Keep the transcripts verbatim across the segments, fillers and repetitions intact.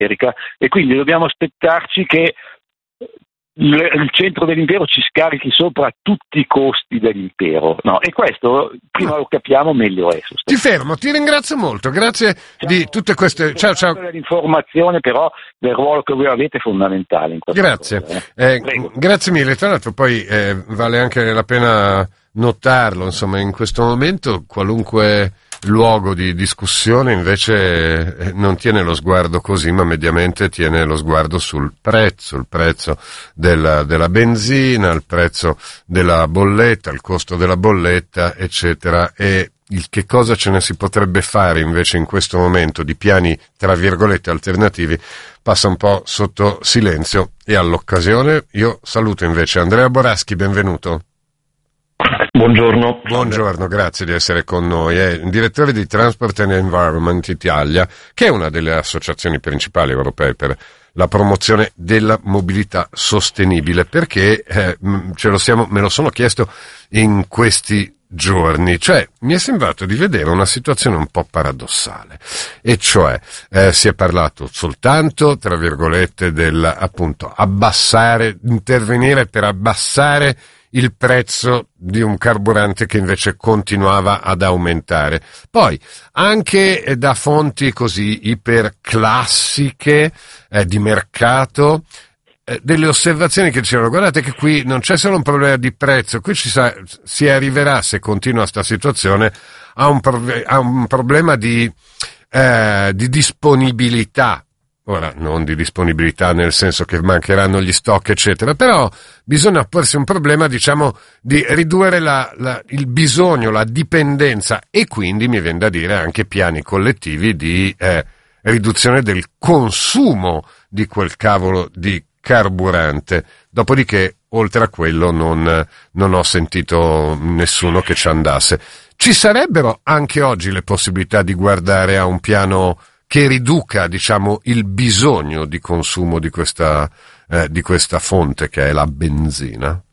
America, e quindi dobbiamo aspettarci che il centro dell'impero ci scarichi sopra tutti i costi dell'impero, no? E questo prima lo capiamo meglio è. Ti fermo, ti ringrazio molto, grazie ciao, di tutte queste. Ciao, ciao. L'informazione però del ruolo che voi avete è fondamentale in questo. Grazie, cosa, eh? Eh, grazie mille. Tra l'altro poi eh, vale anche la pena notarlo, insomma, in questo momento qualunque luogo di discussione invece non tiene lo sguardo così, ma mediamente tiene lo sguardo sul prezzo, il prezzo della, della benzina, il prezzo della bolletta, il costo della bolletta, eccetera, e il che cosa ce ne si potrebbe fare invece in questo momento di piani, tra virgolette, alternativi, passa un po' sotto silenzio. E all'occasione io saluto invece Andrea Boraschi, benvenuto. Buongiorno. Buongiorno, grazie di essere con noi. È il direttore di Transport and Environment Italia, che è una delle associazioni principali europee per la promozione della mobilità sostenibile, perché eh, ce lo siamo, me lo sono chiesto in questi giorni, cioè mi è sembrato di vedere una situazione un po' paradossale, e cioè eh, si è parlato soltanto, tra virgolette, del appunto abbassare, intervenire per abbassare il prezzo di un carburante che invece continuava ad aumentare. Poi, anche da fonti così iperclassiche eh, di mercato, eh, delle osservazioni che dicevano: guardate che qui non c'è solo un problema di prezzo, qui ci sa- si arriverà, se continua sta situazione, a un, prove- a un problema di, eh, di disponibilità. Ora, non di disponibilità nel senso che mancheranno gli stock, eccetera, però bisogna porsi un problema, diciamo, di ridurre la, la, il bisogno, la dipendenza, e quindi mi viene da dire anche piani collettivi di eh, riduzione del consumo di quel cavolo di carburante. Dopodiché, oltre a quello, non, non ho sentito nessuno che ci andasse. Ci sarebbero anche oggi le possibilità di guardare a un piano che riduca, diciamo, il bisogno di consumo di questa, eh, di questa fonte che è la benzina?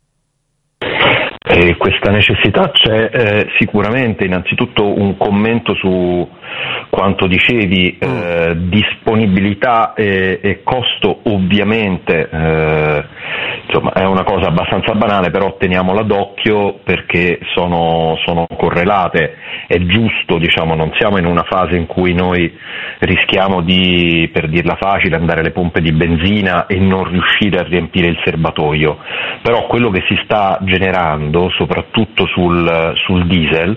E questa necessità c'è eh, sicuramente. Innanzitutto un commento su quanto dicevi, eh, disponibilità e, e costo ovviamente, eh, insomma è una cosa abbastanza banale, però teniamola d'occhio perché sono, sono correlate. È giusto, diciamo, non siamo in una fase in cui noi rischiamo di, per dirla facile, andare alle pompe di benzina e non riuscire a riempire il serbatoio, però quello che si sta generando, soprattutto sul, sul diesel,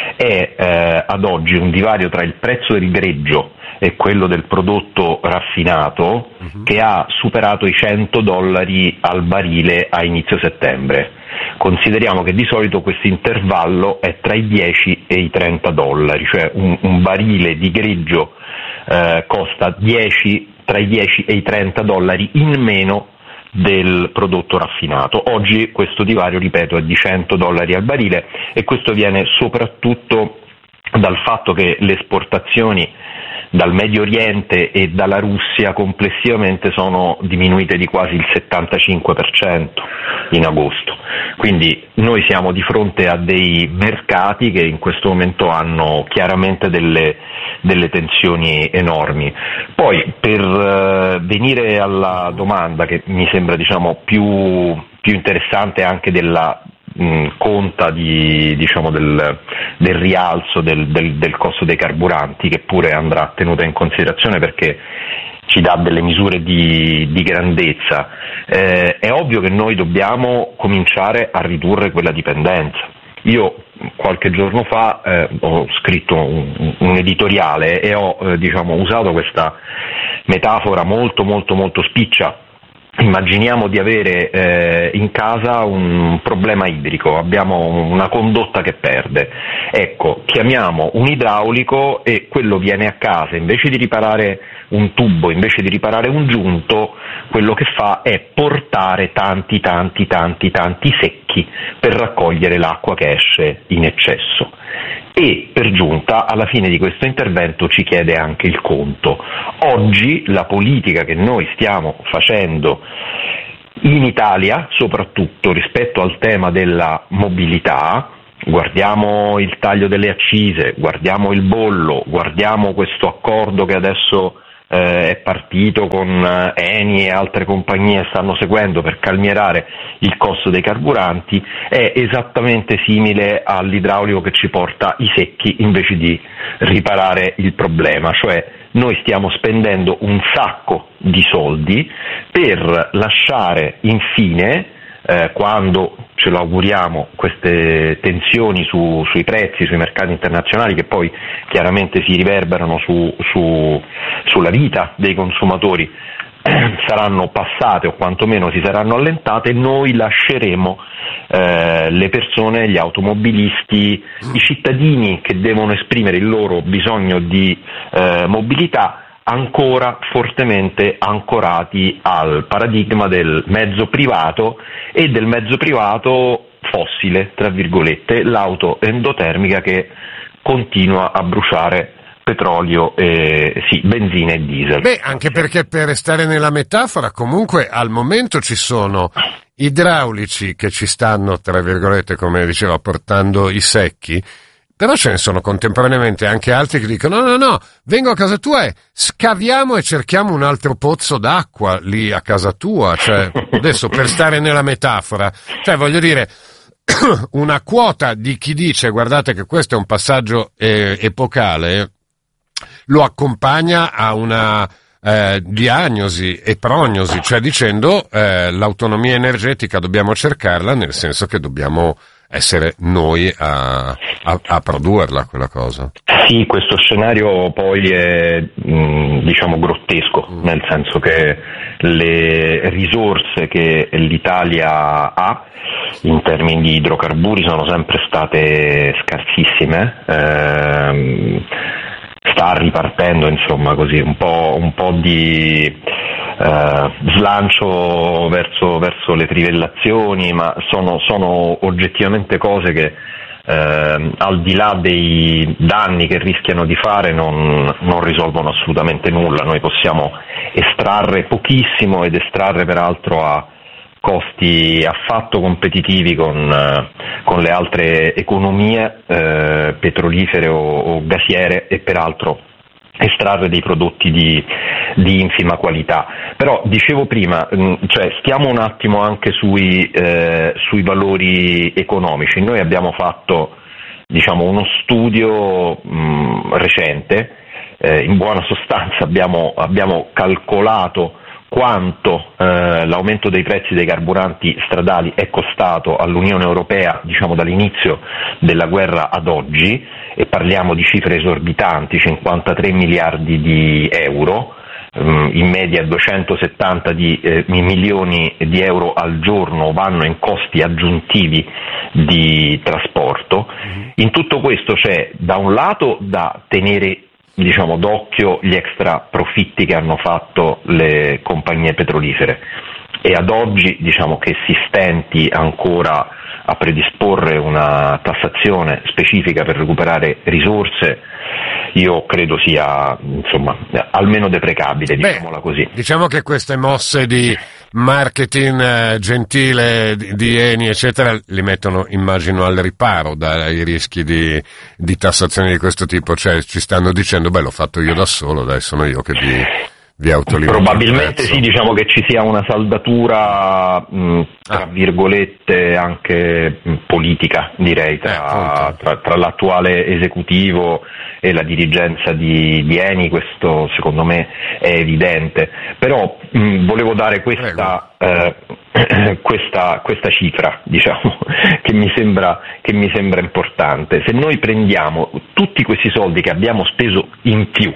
è eh, ad oggi un divario tra il prezzo del greggio e quello del prodotto raffinato uh-huh. che ha superato i cento dollari al barile a inizio settembre. Consideriamo che di solito questo intervallo è tra i dieci e i trenta dollari, cioè un, un barile di greggio eh, costa dieci, tra i dieci e i trenta dollari in meno del prodotto raffinato. Oggi questo divario, ripeto, è di cento dollari al barile, e questo viene soprattutto dal fatto che le esportazioni dal Medio Oriente e dalla Russia complessivamente sono diminuite di quasi il settantacinque per cento in agosto. Quindi noi siamo di fronte a dei mercati che in questo momento hanno chiaramente delle, delle tensioni enormi. Poi, per uh, venire alla domanda che mi sembra, diciamo, più, più interessante anche della mh, conta di, diciamo, del, del rialzo del, del, del costo dei carburanti, che pure andrà tenuta in considerazione perché ci dà delle misure di, di grandezza. Eh, è ovvio che noi dobbiamo cominciare a ridurre quella dipendenza. Io qualche giorno fa eh, ho scritto un, un editoriale e ho eh, diciamo, usato questa metafora molto molto molto spiccia. Immaginiamo di avere eh, in casa un problema idrico, abbiamo una condotta che perde. Ecco, chiamiamo un idraulico e quello viene a casa, invece di riparare un tubo, invece di riparare un giunto, quello che fa è portare tanti tanti tanti tanti secchi per raccogliere l'acqua che esce in eccesso. E per giunta, alla fine di questo intervento, ci chiede anche il conto. Oggi la politica che noi stiamo facendo in Italia, soprattutto rispetto al tema della mobilità, guardiamo il taglio delle accise, guardiamo il bollo, guardiamo questo accordo che adesso eh, è partito con Eni e altre compagnie stanno seguendo per calmierare il costo dei carburanti, è esattamente simile all'idraulico che ci porta i secchi invece di riparare il problema, cioè noi stiamo spendendo un sacco di soldi per lasciare infine, eh, quando ce lo auguriamo, queste tensioni su, sui prezzi, sui mercati internazionali che poi chiaramente si riverberano su, su, sulla vita dei consumatori, saranno passate o quantomeno si saranno allentate, noi lasceremo eh, le persone, gli automobilisti, i cittadini che devono esprimere il loro bisogno di eh, mobilità ancora fortemente ancorati al paradigma del mezzo privato e del mezzo privato fossile, tra virgolette, l'auto endotermica che continua a bruciare petrolio, e, sì, benzina e diesel. Beh, anche perché, per restare nella metafora, comunque al momento ci sono idraulici che ci stanno, tra virgolette, come diceva, portando i secchi, però ce ne sono contemporaneamente anche altri che dicono no, no, no, vengo a casa tua e scaviamo e cerchiamo un altro pozzo d'acqua lì a casa tua, cioè, adesso per stare nella metafora, cioè voglio dire, una quota di chi dice guardate che questo è un passaggio eh, epocale, lo accompagna a una eh, diagnosi e prognosi, cioè dicendo eh, l'autonomia energetica dobbiamo cercarla, nel senso che dobbiamo essere noi a, a, a produrla quella cosa. Sì, questo scenario poi è mh, diciamo grottesco, mm. nel senso che le risorse che l'Italia ha in termini di idrocarburi sono sempre state scarsissime, ehm, sta ripartendo insomma così un po', un po' di Uh, slancio verso, verso le trivellazioni, ma sono, sono oggettivamente cose che uh, al di là dei danni che rischiano di fare non, non risolvono assolutamente nulla. Noi possiamo estrarre pochissimo ed estrarre peraltro a costi affatto competitivi con, uh, con le altre economie uh, petrolifere o, o gasiere, e peraltro estrarre dei prodotti di, di infima qualità. Però dicevo prima, cioè stiamo un attimo anche sui, eh, sui valori economici. Noi abbiamo fatto diciamo uno studio mh, recente, eh, in buona sostanza abbiamo, abbiamo calcolato quanto eh, l'aumento dei prezzi dei carburanti stradali è costato all'Unione Europea, diciamo dall'inizio della guerra ad oggi, e parliamo di cifre esorbitanti, cinquantatré miliardi di euro, ehm, in media duecentosettanta di, eh, milioni di euro al giorno vanno in costi aggiuntivi di trasporto. Mm-hmm. In tutto questo c'è da un lato da tenere diciamo d'occhio gli extra profitti che hanno fatto le compagnie petrolifere, e ad oggi diciamo che si stenti ancora a predisporre una tassazione specifica per recuperare risorse, io credo sia insomma almeno deprecabile, diciamola così. Diciamo che queste mosse di marketing eh, gentile di, di Eni eccetera li mettono, immagino, al riparo dai rischi di, di tassazione di questo tipo, cioè ci stanno dicendo beh l'ho fatto io da solo, dai sono io che vi, vi autolimito. Probabilmente sì, diciamo che ci sia una saldatura mh, tra ah. virgolette anche mh, politica, direi, tra, eh, tra, tra l'attuale esecutivo e la dirigenza di, di Eni. Questo secondo me è evidente, però mh, volevo dare questa, eh, questa, questa cifra, diciamo, che mi sembra, che mi sembra importante. Se noi prendiamo tutti questi soldi che abbiamo speso in più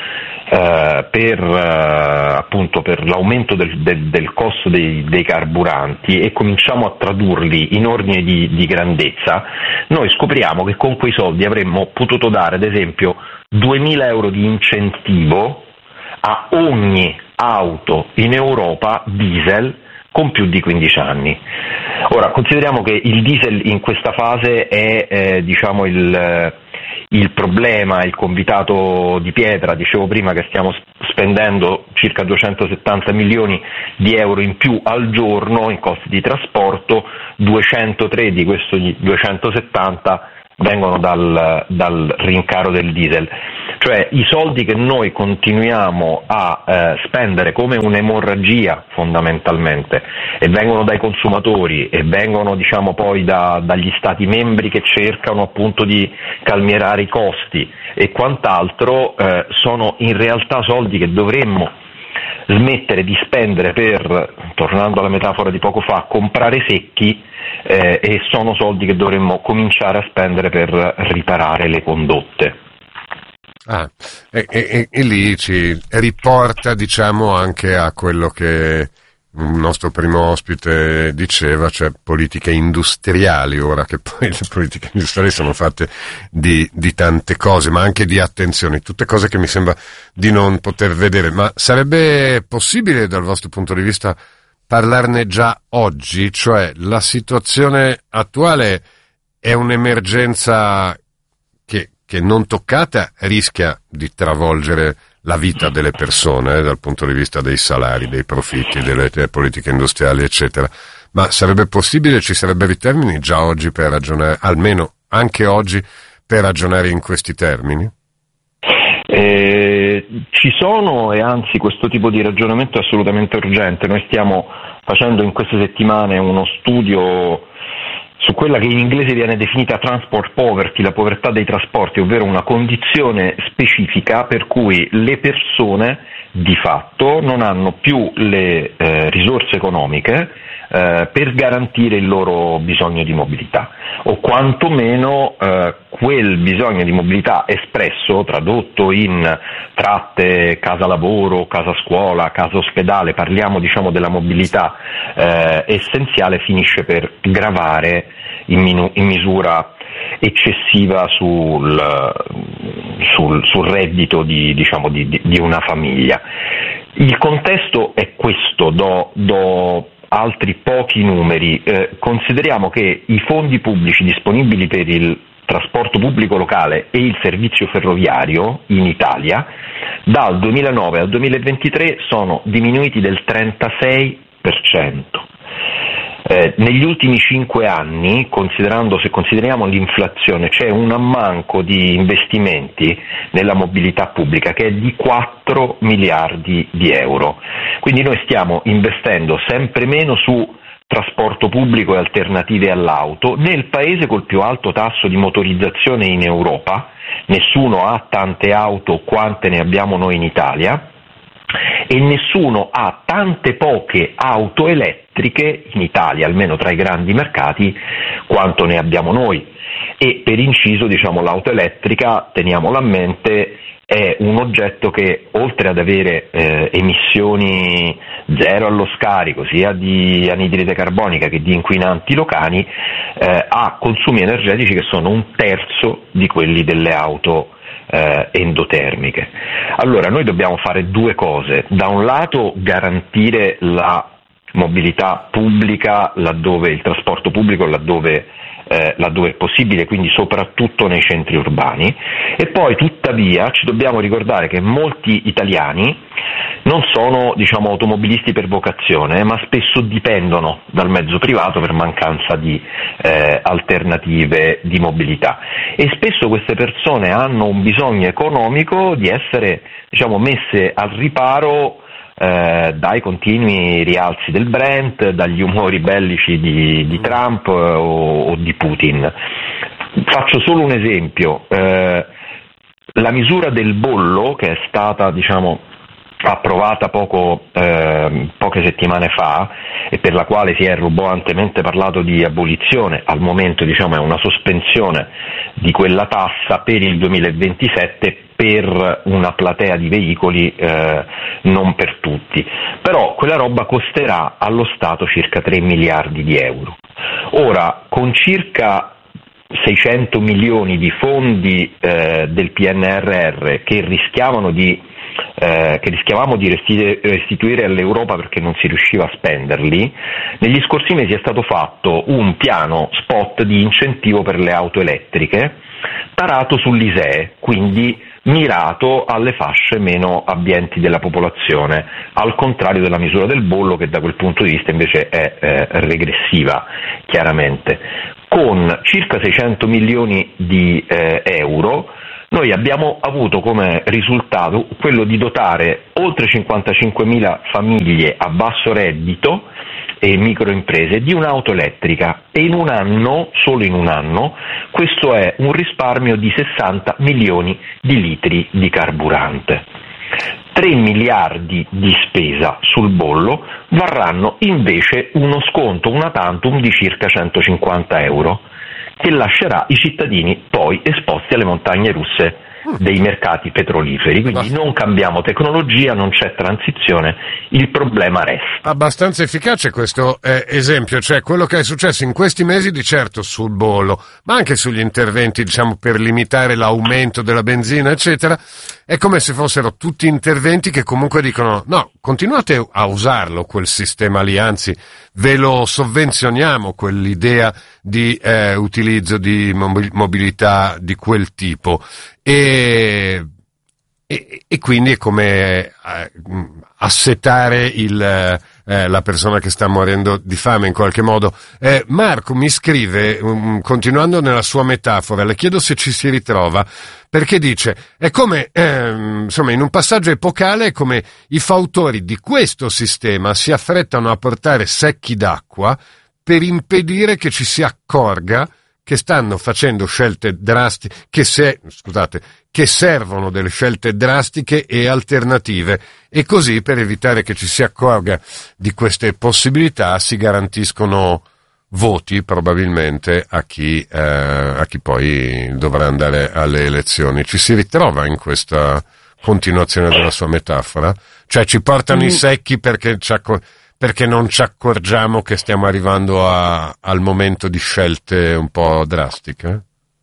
Uh, per uh, appunto per l'aumento del, del, del costo dei, dei carburanti e cominciamo a tradurli in ordine di, di grandezza, noi scopriamo che con quei soldi avremmo potuto dare ad esempio duemila euro di incentivo a ogni auto in Europa diesel con più di quindici anni. Ora consideriamo che il diesel in questa fase è eh, diciamo il il problema, il convitato di pietra. Dicevo prima che stiamo spendendo circa duecentosettanta milioni di euro in più al giorno in costi di trasporto, duecentotré di questi duecentosettanta vengono dal, dal rincaro del diesel. cioè i soldi che noi continuiamo a eh, spendere come un'emorragia fondamentalmente, e vengono dai consumatori e vengono diciamo poi da, dagli stati membri che cercano appunto di calmierare i costi e quant'altro, eh, sono in realtà soldi che dovremmo smettere di spendere per, tornando alla metafora di poco fa, comprare secchi, eh, e sono soldi che dovremmo cominciare a spendere per riparare le condotte. Ah, e, e, e lì ci riporta, diciamo, anche a quello che il nostro primo ospite diceva, cioè politiche industriali, ora che poi le politiche industriali sono fatte di, di tante cose, ma anche di attenzioni, tutte cose che mi sembra di non poter vedere. Ma sarebbe possibile dal vostro punto di vista parlarne già oggi? Cioè la situazione attuale è un'emergenza che che non toccata rischia di travolgere la vita delle persone eh, dal punto di vista dei salari, dei profitti, delle, delle politiche industriali, eccetera. Ma sarebbe possibile, ci sarebbero i termini già oggi per ragionare, almeno anche oggi, per ragionare in questi termini? Eh, ci sono, e anzi questo tipo di ragionamento è assolutamente urgente. Noi stiamo facendo in queste settimane uno studio su quella che in inglese viene definita transport poverty, la povertà dei trasporti, ovvero una condizione specifica per cui le persone di fatto non hanno più le eh, risorse economiche eh, per garantire il loro bisogno di mobilità, o quantomeno eh, quel bisogno di mobilità espresso, tradotto in tratte casa lavoro, casa scuola, casa ospedale, parliamo diciamo della mobilità eh, essenziale, finisce per gravare in, minu- in misura eccessiva sul, sul, sul reddito di, diciamo, di, di una famiglia. Il contesto è questo, do, do altri pochi numeri. Eh, consideriamo che i fondi pubblici disponibili per il trasporto pubblico locale e il servizio ferroviario in Italia dal duemilanove al duemilaventitré sono diminuiti del trentasei per cento. Eh, negli ultimi cinque anni, considerando, se consideriamo l'inflazione, c'è un ammanco di investimenti nella mobilità pubblica che è di quattro miliardi di euro. Quindi noi stiamo investendo sempre meno su trasporto pubblico e alternative all'auto, nel paese col più alto tasso di motorizzazione in Europa. Nessuno ha tante auto quante ne abbiamo noi in Italia, e nessuno ha tante poche auto elettriche in Italia, almeno tra i grandi mercati, quanto ne abbiamo noi. E per inciso, diciamo, l'auto elettrica, teniamola a mente, è un oggetto che, oltre ad avere eh, emissioni zero allo scarico, sia di anidride carbonica che di inquinanti locali, eh, ha consumi energetici che sono un terzo di quelli delle auto eh, endotermiche. Allora, noi dobbiamo fare due cose: da un lato garantire la mobilità pubblica laddove, il trasporto pubblico laddove Eh, laddove è possibile, quindi soprattutto nei centri urbani, e poi tuttavia ci dobbiamo ricordare che molti italiani non sono, diciamo, automobilisti per vocazione, ma spesso dipendono dal mezzo privato per mancanza di eh, alternative di mobilità, e spesso queste persone hanno un bisogno economico di essere, diciamo, messe al riparo Eh, dai continui rialzi del Brent, dagli umori bellici di, di Trump eh, o, o di Putin. Faccio solo un esempio: eh, la misura del bollo, che è stata, diciamo, approvata poco, eh, poche settimane fa, e per la quale si è roboantemente parlato di abolizione, al momento, diciamo, è una sospensione di quella tassa per il duemilaventisette per una platea di veicoli, eh, non per tutti. Però quella roba costerà allo Stato circa tre miliardi di euro. Ora, con circa seicento milioni di fondi eh, del P N R R che rischiavano di Eh, che rischiavamo di restituire all'Europa perché non si riusciva a spenderli, negli scorsi mesi è stato fatto un piano spot di incentivo per le auto elettriche tarato sull'I S E E, quindi mirato alle fasce meno abbienti della popolazione, al contrario della misura del bollo, che da quel punto di vista invece è eh, regressiva, chiaramente. Con circa seicento milioni di eh, euro Noi abbiamo avuto come risultato quello di dotare oltre cinquantacinquemila famiglie a basso reddito e microimprese di un'auto elettrica, e in un anno, solo in un anno, questo è un risparmio di sessanta milioni di litri di carburante. tre miliardi di spesa sul bollo varranno invece uno sconto, una tantum di circa centocinquanta euro, che lascerà i cittadini poi esposti alle montagne russe dei mercati petroliferi. Quindi non cambiamo tecnologia, non c'è transizione, il problema resta. Abbastanza efficace questo eh, esempio, cioè quello che è successo in questi mesi di certo sul bollo, ma anche sugli interventi, diciamo, per limitare l'aumento della benzina, eccetera, è come se fossero tutti interventi che comunque dicono no, continuate a usarlo quel sistema lì, anzi ve lo sovvenzioniamo quell'idea di eh, utilizzo di mobilità di quel tipo. E, e, e quindi è come eh, assetare il, eh, la persona che sta morendo di fame in qualche modo. Eh, Marco mi scrive, um, continuando nella sua metafora, le chiedo se ci si ritrova, perché dice, è come, eh, insomma, in un passaggio epocale è come i fautori di questo sistema si affrettano a portare secchi d'acqua per impedire che ci si accorga che stanno facendo scelte drastiche, che se, scusate, che servono delle scelte drastiche e alternative, e così per evitare che ci si accorga di queste possibilità si garantiscono voti probabilmente a chi, eh, a chi poi dovrà andare alle elezioni. Ci si ritrova in questa continuazione della sua metafora? Cioè ci portano mm. i secchi perché ci accor- perché non ci accorgiamo che stiamo arrivando a, al momento di scelte un po' drastiche?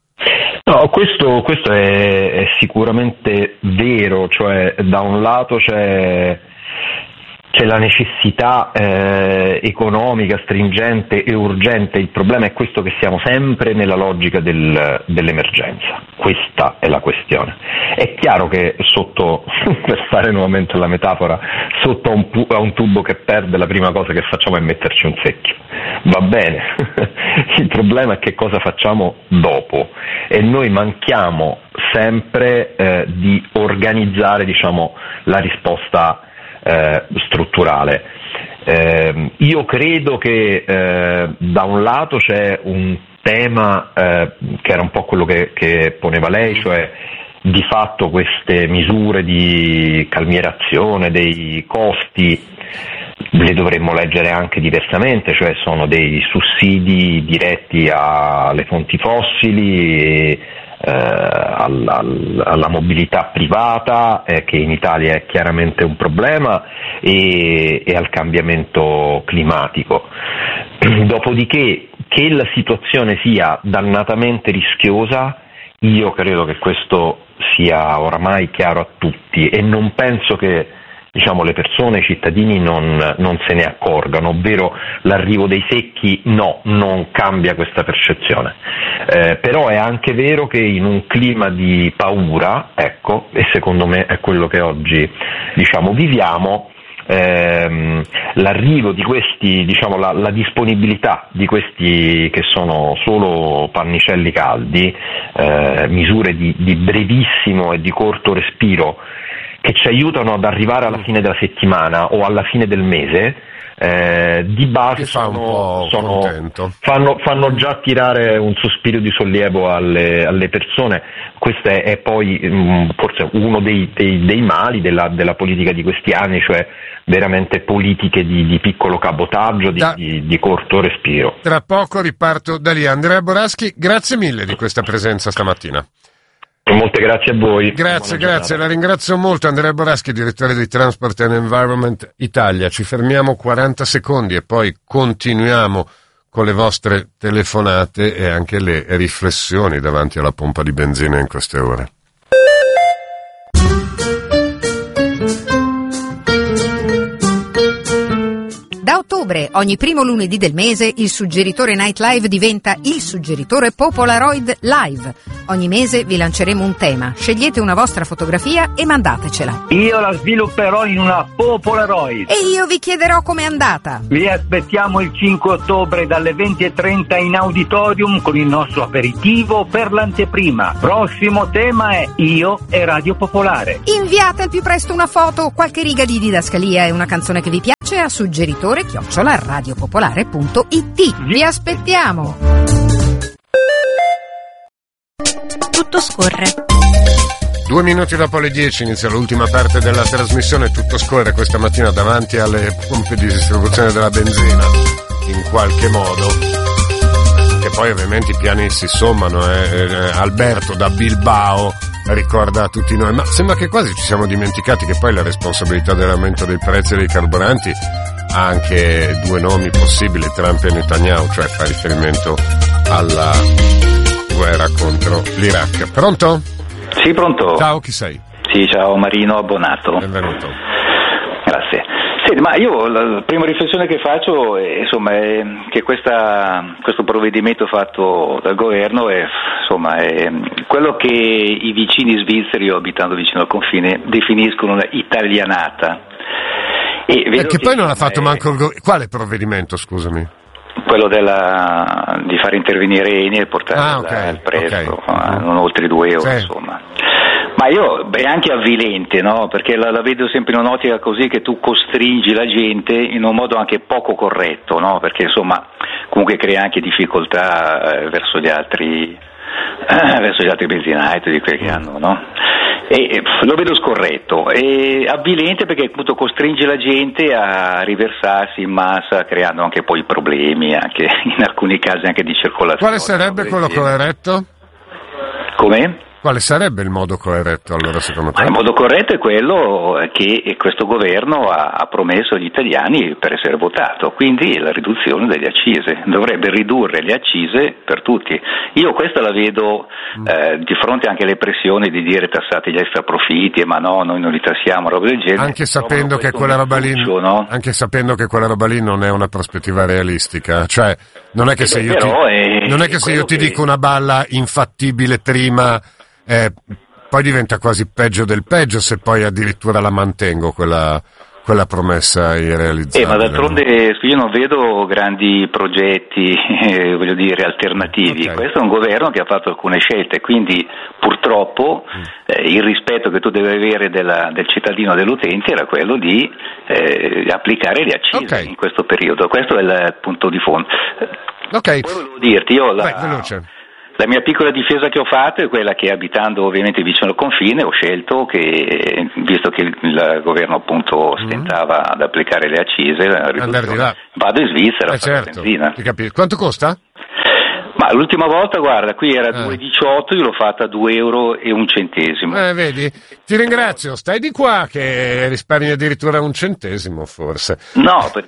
No, questo, questo è, è sicuramente vero, cioè da un lato c'è, c'è la necessità eh, economica stringente e urgente, il problema è questo, che siamo sempre nella logica del, dell'emergenza, questa è la questione. È chiaro che sotto, per fare nuovamente la metafora, sotto a un, a un tubo che perde la prima cosa che facciamo è metterci un secchio, va bene, il problema è che cosa facciamo dopo, e noi manchiamo sempre eh, di organizzare, diciamo, la risposta Eh, strutturale. Eh, io credo che eh, da un lato c'è un tema eh, che era un po' quello che, che poneva lei, cioè di fatto queste misure di calmierazione dei costi le dovremmo leggere anche diversamente, cioè sono dei sussidi diretti alle fonti fossili e Eh, alla, alla mobilità privata, eh, che in Italia è chiaramente un problema, e, e al cambiamento climatico. Dopodiché, che la situazione sia dannatamente rischiosa, io credo che questo sia oramai chiaro a tutti, e non penso che, diciamo, le persone, i cittadini non, non se ne accorgano, ovvero l'arrivo dei secchi no, non cambia questa percezione. Eh, però è anche vero che in un clima di paura, ecco, e secondo me è quello che oggi, diciamo, viviamo, ehm, l'arrivo di questi, diciamo, la, la disponibilità di questi che sono solo pannicelli caldi, eh, misure di, di brevissimo e di corto respiro, che ci aiutano ad arrivare alla fine della settimana o alla fine del mese, eh, di base sono, sono, fanno, fanno già tirare un sospiro di sollievo alle, alle persone. Questo è, è poi mh, forse uno dei, dei, dei mali della, della politica di questi anni, cioè veramente politiche di, di piccolo cabotaggio, di, da, di, di corto respiro. Tra poco riparto da lì. Andrea Boraschi, grazie mille di questa presenza stamattina. Molte grazie a voi. Grazie, grazie, la ringrazio molto. Andrea Boraschi, direttore di Transport and Environment Italia. Ci fermiamo quaranta secondi e poi continuiamo con le vostre telefonate e anche le riflessioni davanti alla pompa di benzina in queste ore. Da ottobre, ogni primo lunedì del mese, il suggeritore Night Live diventa il suggeritore Popolaroid Live. Ogni mese vi lanceremo un tema, scegliete una vostra fotografia e mandatecela. Io la svilupperò in una Popolaroid. E io vi chiederò com'è andata. Vi aspettiamo il cinque ottobre dalle venti e trenta in auditorium con il nostro aperitivo per l'anteprima. Prossimo tema è Io e Radio Popolare. Inviate al più presto una foto, qualche riga di didascalia e una canzone che vi piace a suggeritore chiocciola radiopopolare punto it. Vi aspettiamo. Tutto scorre. Due minuti dopo le dieci inizia l'ultima parte della trasmissione. Tutto scorre questa mattina davanti alle pompe di distribuzione della benzina, in qualche modo, che poi ovviamente i piani si sommano. eh. Eh, Alberto da Bilbao ricorda a tutti noi, ma sembra che quasi ci siamo dimenticati che poi la responsabilità dell'aumento dei prezzi dei carburanti ha anche due nomi possibili, Trump e Netanyahu, cioè fa riferimento alla guerra contro l'Iraq. Pronto? Sì, pronto. Ciao, chi sei? Sì, ciao, Marino Abbonato. Benvenuto. Grazie. Senti, ma io la prima riflessione che faccio è, insomma, è che questa, questo provvedimento fatto dal governo è, insomma, è quello che i vicini svizzeri, io abitando vicino al confine, definiscono una italianata. E Eh, che, che poi non ha fatto è manco il go- quale provvedimento, scusami? quello della, di far intervenire Eni e portare Ah, la- ok, il prezzo ok. a non oltre due euro, Sì. insomma. Ma io, è anche avvilente, no? Perché la, la vedo sempre in un'ottica così che tu costringi la gente in un modo anche poco corretto, no? Perché insomma comunque crea anche difficoltà eh, verso gli altri eh, verso gli altri benzinai, di quelli che hanno, no? E, e, lo vedo scorretto e avvilente perché appunto costringe la gente a riversarsi in massa, creando anche poi problemi, anche in alcuni casi anche di circolazione. Quale sarebbe quello corretto? Come? Quale sarebbe il modo corretto allora secondo te? Ma il modo corretto è quello che questo governo ha, ha promesso agli italiani per essere votato, quindi la riduzione delle accise, dovrebbe ridurre le accise per tutti. Io questa la vedo eh, di fronte anche alle pressioni di dire tassate gli extraprofitti, ma no, noi non li tassiamo, roba del genere. Anche sapendo che quella roba lì, no? anche sapendo che quella roba lì non è una prospettiva realistica, cioè non è che se io ti, è, non è che se io ti che... dico una balla infattibile prima, eh, poi diventa quasi peggio del peggio se poi addirittura la mantengo quella, quella promessa irrealizzabile. Eh, ma d'altronde io non vedo grandi progetti, eh, voglio dire, alternativi. Okay. Questo è un governo che ha fatto alcune scelte, quindi purtroppo eh, il rispetto che tu devi avere della, del cittadino, dell'utente, era quello di eh, applicare le accise Okay. in questo periodo. Questo è il punto di fondo. Ok. Poi volevo dirti, io la, Vai, veloce. La mia piccola difesa che ho fatto è quella che, abitando ovviamente vicino al confine, ho scelto che, visto che il, il governo appunto stentava ad applicare le accise, la Andare di là. vado in Svizzera Eh a fare certo, benzina. ti capisco. Quanto costa? Ma l'ultima volta, guarda, qui era Eh. due virgola diciotto, io l'ho fatta a due euro e un centesimo. Eh, vedi, ti ringrazio, stai di qua che risparmi addirittura un centesimo forse. No, per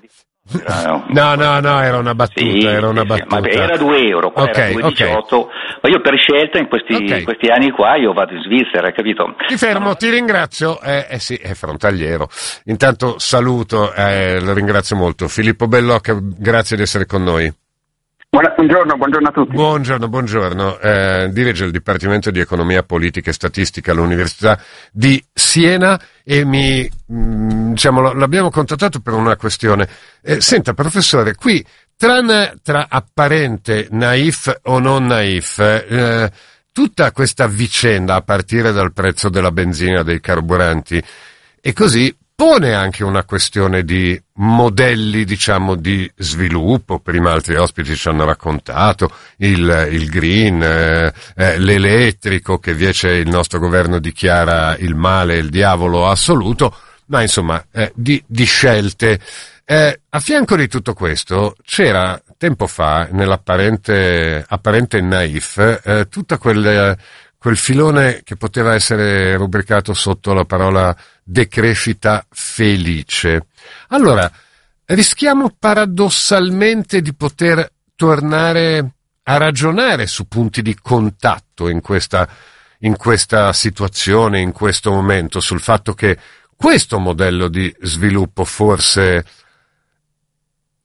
No, no, no, era una battuta, Sì, era una sì, battuta. ma era due euro, qua Ok, era due virgola diciotto, ok. ma io per scelta in questi, Ok. questi anni qua io vado in Svizzera, hai capito? Ti fermo, ti ringrazio. Eh, eh sì, è frontaliero. Intanto saluto, eh, lo ringrazio molto. Filippo Bellocca, grazie di essere con noi. Buongiorno, buongiorno a tutti. Buongiorno, buongiorno. Eh, dirige il Dipartimento di Economia Politica e Statistica all'Università di Siena e mi, mh, diciamo, l'abbiamo contattato per una questione. Eh, senta, professore, qui tra, tra apparente naif o non naif, eh, tutta questa vicenda a partire dal prezzo della benzina, dei carburanti e così pone anche una questione di modelli, diciamo, di sviluppo. Prima altri ospiti ci hanno raccontato il, il green, eh, eh, l'elettrico, che invece il nostro governo dichiara il male, il diavolo assoluto, ma insomma eh, di, di scelte. Eh, a fianco di tutto questo c'era tempo fa nell'apparente apparente naif eh, tutta quel, quel filone che poteva essere rubricato sotto la parola decrescita felice. Allora, rischiamo paradossalmente di poter tornare a ragionare su punti di contatto in questa, in questa situazione, in questo momento, sul fatto che questo modello di sviluppo forse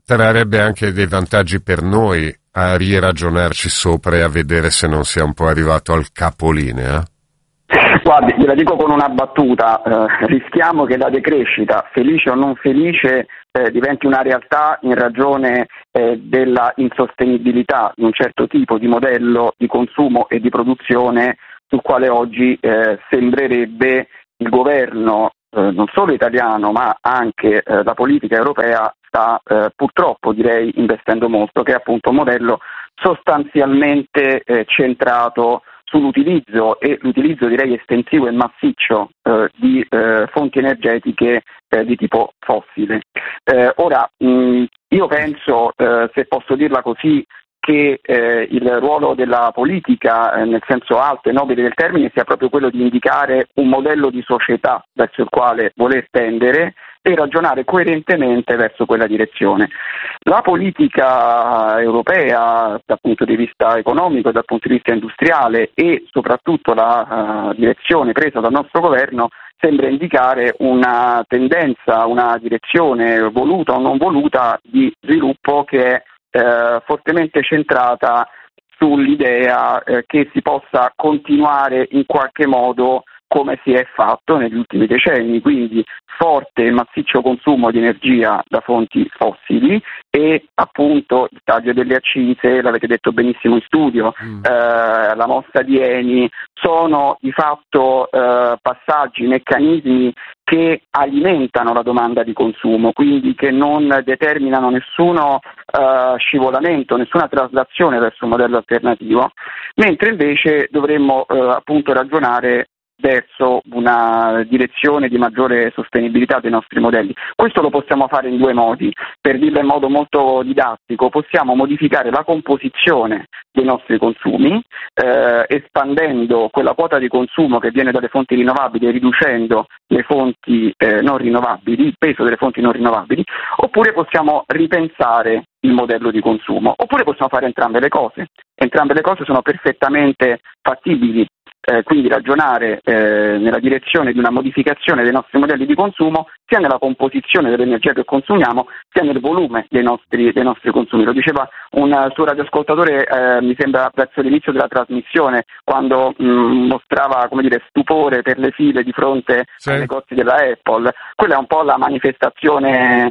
trarrebbe anche dei vantaggi per noi a riragionarci sopra e a vedere se non sia un po' arrivato al capolinea? Guardi, gliela dico con una battuta, eh, rischiamo che la decrescita, felice o non felice, eh, diventi una realtà in ragione eh, della insostenibilità di un certo tipo di modello di consumo e di produzione sul quale oggi eh, sembrerebbe il governo, eh, non solo italiano ma anche eh, la politica europea sta eh, purtroppo direi investendo molto, che è appunto un modello sostanzialmente eh, centrato sull'utilizzo e l'utilizzo direi estensivo e massiccio eh, di eh, fonti energetiche eh, di tipo fossile. Eh, ora, mh, io penso, eh, se posso dirla così, che eh, il ruolo della politica, eh, nel senso alto e nobile del termine, sia proprio quello di indicare un modello di società verso il quale voler tendere e ragionare coerentemente verso quella direzione. La politica europea dal punto di vista economico, dal punto di vista industriale e soprattutto la uh, direzione presa dal nostro governo sembra indicare una tendenza, una direzione voluta o non voluta di sviluppo che è eh, fortemente centrata sull'idea eh, che si possa continuare in qualche modo come si è fatto negli ultimi decenni, quindi forte e massiccio consumo di energia da fonti fossili e appunto il taglio delle accise, l'avete detto benissimo in studio, mm. eh, la mossa di Eni, sono di fatto eh, passaggi, meccanismi che alimentano la domanda di consumo, quindi che non determinano nessuno uh, scivolamento, nessuna traslazione verso un modello alternativo, mentre invece dovremmo uh, appunto ragionare verso una direzione di maggiore sostenibilità dei nostri modelli. Questo lo possiamo fare in due modi. Per dirlo in modo molto didattico, possiamo modificare la composizione dei nostri consumi, eh, espandendo quella quota di consumo che viene dalle fonti rinnovabili e riducendo le fonti eh, non rinnovabili, il peso delle fonti non rinnovabili, oppure possiamo ripensare il modello di consumo, oppure possiamo fare entrambe le cose. Entrambe le cose sono perfettamente fattibili. Eh, quindi ragionare eh, nella direzione di una modificazione dei nostri modelli di consumo sia nella composizione dell'energia che consumiamo sia nel volume dei nostri, dei nostri consumi. Lo diceva un suo radioascoltatore, eh, mi sembra verso l'inizio della trasmissione, quando mh, mostrava come dire, stupore per le file di fronte sì. ai negozi della Apple. Quella è un po' la manifestazione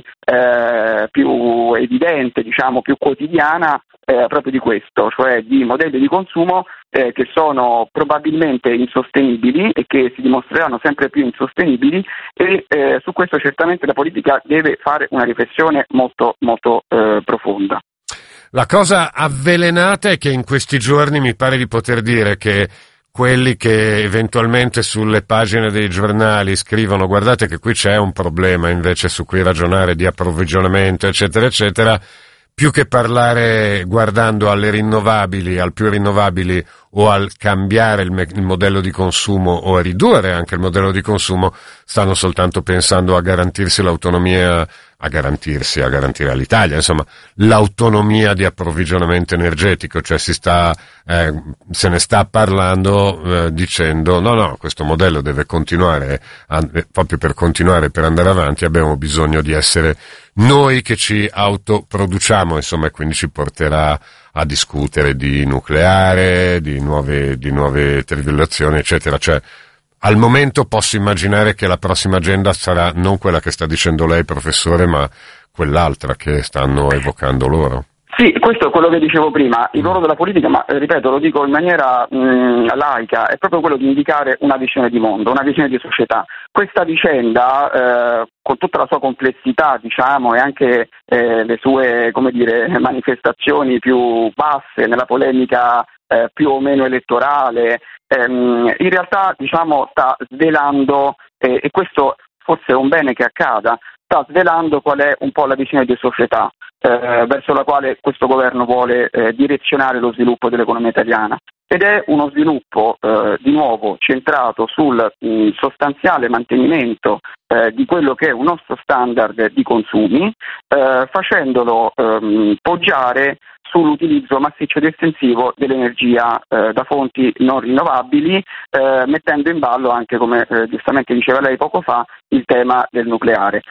eh, più evidente, diciamo più quotidiana eh, proprio di questo, cioè di modelli di consumo Eh, che sono probabilmente insostenibili e che si dimostreranno sempre più insostenibili e eh, su questo certamente la politica deve fare una riflessione molto molto eh, profonda. La cosa avvelenata è che in questi giorni mi pare di poter dire che quelli che eventualmente sulle pagine dei giornali scrivono guardate che qui c'è un problema invece su cui ragionare di approvvigionamento eccetera eccetera, più che parlare guardando alle rinnovabili, al più rinnovabili o al cambiare il, me- il modello di consumo o a ridurre anche il modello di consumo, stanno soltanto pensando a garantirsi l'autonomia, a garantirsi, a garantire all'Italia, insomma, l'autonomia di approvvigionamento energetico, cioè si sta, eh, se ne sta parlando eh, dicendo no, no, questo modello deve continuare, a, eh, proprio per continuare, per andare avanti abbiamo bisogno di essere noi che ci autoproduciamo, insomma, e quindi ci porterà a discutere di nucleare, di nuove, di nuove trivellazioni, eccetera. Cioè, al momento posso immaginare che la prossima agenda sarà non quella che sta dicendo lei, professore, ma quell'altra che stanno evocando loro. Sì, questo è quello che dicevo prima, il ruolo della politica, ma eh, ripeto, lo dico in maniera mh, laica, è proprio quello di indicare una visione di mondo, una visione di società. Questa vicenda, eh, con tutta la sua complessità, diciamo, e anche eh, le sue, come dire, manifestazioni più basse nella polemica eh, più o meno elettorale, ehm, in realtà, diciamo, sta svelando, eh, e questo forse è un bene che accada, sta svelando qual è un po' la visione di società eh, verso la quale questo governo vuole eh, direzionare lo sviluppo dell'economia italiana. Ed è uno sviluppo eh, di nuovo centrato sul mh, sostanziale mantenimento eh, di quello che è un nostro standard di consumi, eh, facendolo ehm, poggiare sull'utilizzo massiccio ed estensivo dell'energia eh, da fonti non rinnovabili, eh, mettendo in ballo anche, come eh, giustamente diceva lei poco fa, il tema del nucleare.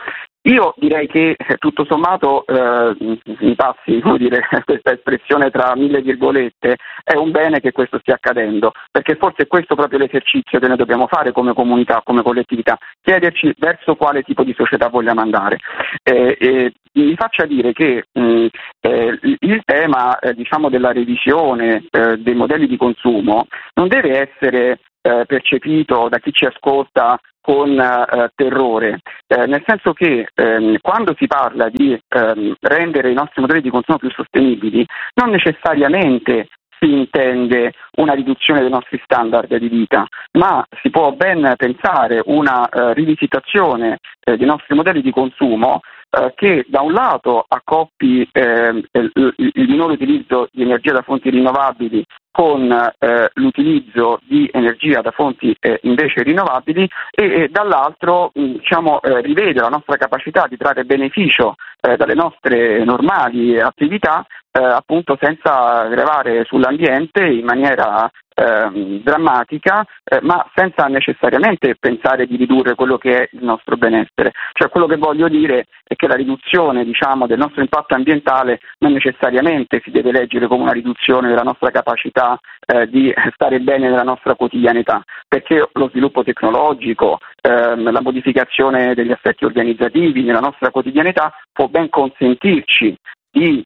Io direi che tutto sommato, eh, mi passi come dire, questa espressione tra mille virgolette, è un bene che questo stia accadendo, perché forse è questo proprio l'esercizio che noi dobbiamo fare come comunità, come collettività, chiederci verso quale tipo di società vogliamo andare. Eh, eh, mi faccia dire che mh, eh, il tema eh, diciamo della revisione eh, dei modelli di consumo non deve essere eh, percepito da chi ci ascolta con eh, terrore, eh, nel senso che ehm, quando si parla di ehm, rendere i nostri modelli di consumo più sostenibili, non necessariamente si intende una riduzione dei nostri standard di vita, ma si può ben pensare una eh, rivisitazione eh, dei nostri modelli di consumo eh, che da un lato accoppi eh, il, il minore utilizzo di energia da fonti rinnovabili con eh, l'utilizzo di energia da fonti eh, invece rinnovabili e, e dall'altro mh, diciamo, eh, rivede la nostra capacità di trarre beneficio eh, dalle nostre normali attività eh, appunto senza gravare sull'ambiente in maniera eh, drammatica eh, ma senza necessariamente pensare di ridurre quello che è il nostro benessere. Cioè quello che voglio dire è che la riduzione diciamo, del nostro impatto ambientale non necessariamente si deve leggere come una riduzione della nostra capacità eh, di stare bene nella nostra quotidianità, perché lo sviluppo tecnologico, ehm, la modificazione degli assetti organizzativi nella nostra quotidianità può ben consentirci di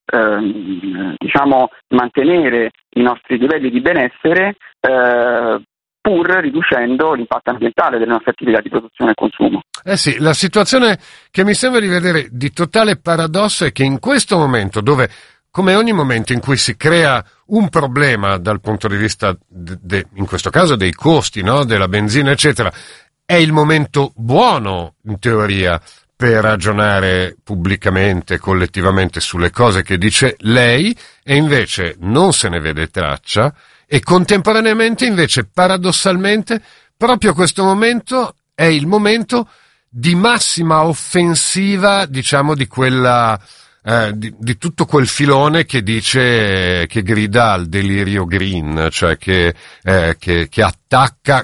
ehm, diciamo, mantenere i nostri livelli di benessere eh, pur riducendo l'impatto ambientale delle nostre attività di produzione e consumo. Eh sì, la situazione che mi sembra di vedere di totale paradosso è che in questo momento, dove come ogni momento in cui si crea un problema dal punto di vista, de, de, in questo caso dei costi, no, della benzina, eccetera, è il momento buono, in teoria, per ragionare pubblicamente, collettivamente sulle cose che dice lei, e invece non se ne vede traccia, e contemporaneamente, invece, paradossalmente, proprio questo momento è il momento di massima offensiva, diciamo, di quella... Eh, di, di tutto quel filone che dice, che grida al delirio green, cioè che, eh, che, che attacca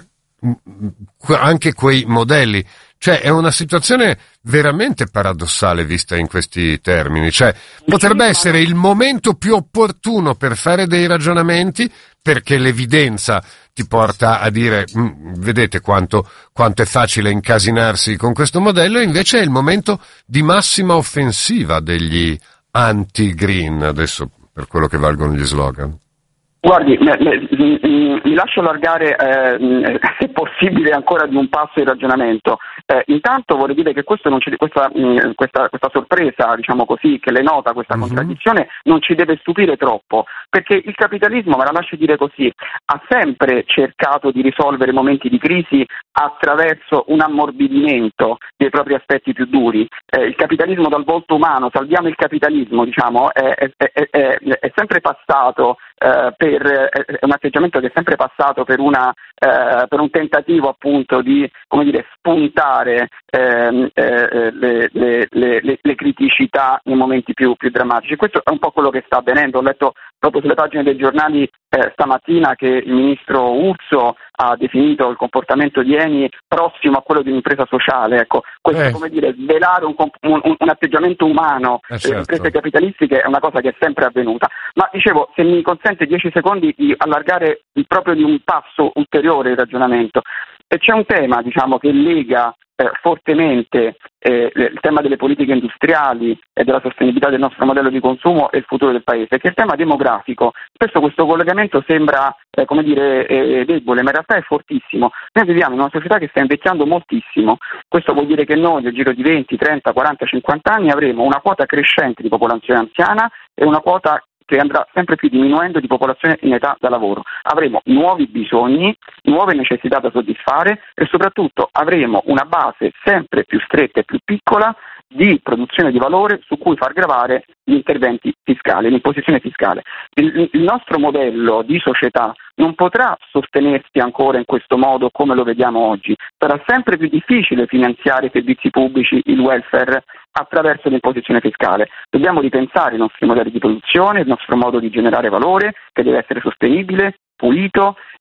anche quei modelli. Cioè è una situazione veramente paradossale vista in questi termini, cioè potrebbe essere il momento più opportuno per fare dei ragionamenti, perché l'evidenza ti porta a dire vedete quanto, quanto è facile incasinarsi con questo modello, e invece è il momento di massima offensiva degli anti-green, adesso per quello che valgono gli slogan. Guardi, mi, mi, mi lascio allargare, eh, se possibile, ancora di un passo il ragionamento. Eh, intanto vorrei dire che questo non ci, questa, mh, questa, questa sorpresa, diciamo così, che le nota questa mm-hmm. contraddizione, non ci deve stupire troppo, perché il capitalismo, me la lascio dire così, ha sempre cercato di risolvere momenti di crisi attraverso un ammorbidimento dei propri aspetti più duri. Eh, il capitalismo dal volto umano, salviamo il capitalismo, diciamo, è, è, è, è, è sempre passato eh, per è un atteggiamento che è sempre passato per una eh, per un tentativo appunto di, come dire, spuntare eh, eh, le, le, le, le criticità nei momenti più, più drammatici. Questo è un po' quello che sta avvenendo. Ho letto proprio sulle pagine dei giornali eh, stamattina che il ministro Urso ha definito il comportamento di Eni prossimo a quello di un'impresa sociale. Ecco, questo eh. come dire, svelare un, un, un atteggiamento umano eh, delle certo. imprese capitalistiche è una cosa che è sempre avvenuta. Ma dicevo, se mi consente dieci secondi di allargare proprio di un passo ulteriore il ragionamento, e c'è un tema diciamo che lega eh, fortemente eh, il tema delle politiche industriali e della sostenibilità del nostro modello di consumo e il futuro del paese, che è il tema demografico. Spesso questo collegamento sembra eh, come dire eh, debole, ma in realtà è fortissimo. Noi viviamo in una società che sta invecchiando moltissimo. Questo vuol dire che noi nel giro di venti, trenta, quaranta, cinquanta anni avremo una quota crescente di popolazione anziana e una quota che andrà sempre più diminuendo di popolazione in età da lavoro. Avremo nuovi bisogni, nuove necessità da soddisfare e soprattutto avremo una base sempre più stretta e più piccola di produzione di valore su cui far gravare gli interventi fiscali, l'imposizione fiscale. Il, il nostro modello di società non potrà sostenersi ancora in questo modo come lo vediamo oggi. Sarà sempre più difficile finanziare i servizi pubblici, il welfare, attraverso l'imposizione fiscale. Dobbiamo ripensare i nostri modelli di produzione, il nostro modo di generare valore, che deve essere sostenibile, pulito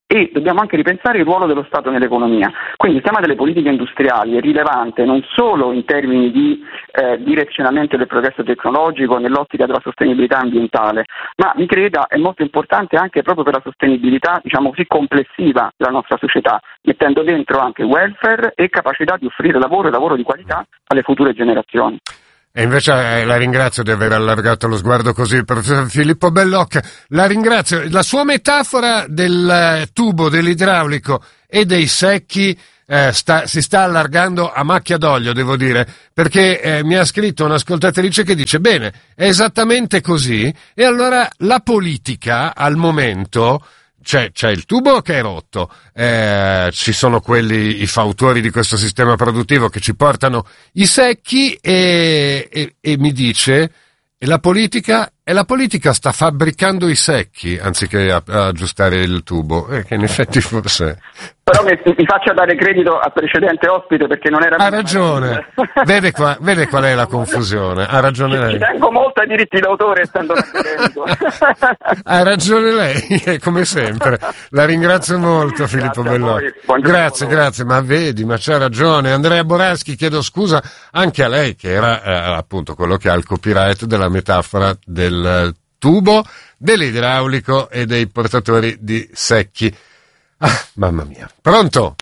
e dobbiamo anche ripensare il ruolo dello Stato nell'economia. Quindi il tema delle politiche industriali è rilevante non solo in termini di eh, direzionamento del progresso tecnologico nell'ottica della sostenibilità ambientale, ma mi creda è molto importante anche proprio per la sostenibilità, diciamo così, complessiva della nostra società, mettendo dentro anche welfare e capacità di offrire lavoro e lavoro di qualità alle future generazioni. E invece eh, la ringrazio di aver allargato lo sguardo così, professor Filippo Bellocchia. La ringrazio. La sua metafora del eh, tubo, dell'idraulico e dei secchi eh, sta, si sta allargando a macchia d'olio, devo dire, perché eh, mi ha scritto un'ascoltatrice che dice, bene, è esattamente così, e allora la politica al momento... C'è, c'è il tubo che è rotto, eh, ci sono quelli, i fautori di questo sistema produttivo che ci portano i secchi e, e, e mi dice, e la politica, e la politica sta fabbricando i secchi anziché a, a aggiustare il tubo, eh, che in effetti forse... Però mi, mi faccia dare credito al precedente ospite perché non era... Ha ragione, vede, qua, vede qual è la confusione, ha ragione lei. Ci tengo molto ai diritti d'autore essendo un accademico. Ha ragione lei, come sempre. La ringrazio molto Filippo Bellocchia. Grazie, grazie, ma vedi, ma c'ha ragione. Andrea Boraschi, chiedo scusa anche a lei che era eh, appunto quello che ha il copyright della metafora del tubo, dell'idraulico e dei portatori di secchi. Ah, mamma mia. Pronto?